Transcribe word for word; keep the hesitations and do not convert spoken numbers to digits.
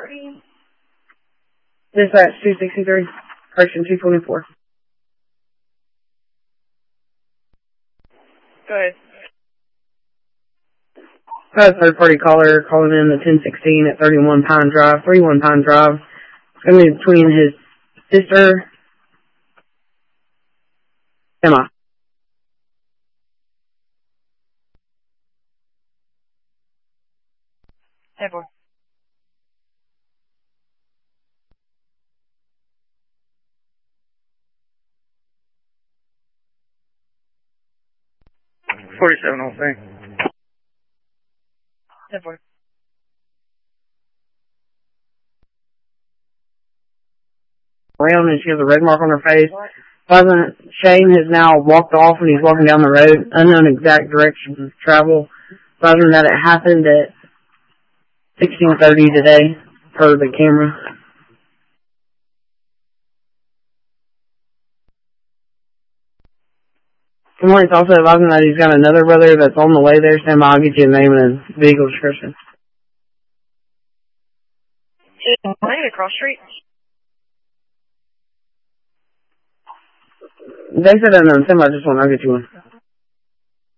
Dispatch two sixty-three, correction two twenty-four. Go ahead. Got a third party caller calling in the ten sixteen at thirty-one Pine Drive, thirty-one Pine Drive. It's going to be between his sister, Emma. Hey, boy. forty-seven on thing. Hey, boy. Around and she has a red mark on her face. Sergeant Shane has now walked off and he's walking down the road, unknown exact direction of travel. Sergeant, that it happened at sixteen thirty today per the camera. Someone's also advising that he's got another brother that's on the way there. Stand by, I'll get you a name and a vehicle description. Lane across street. They said unknown. Stand by, just one. I'll get you one.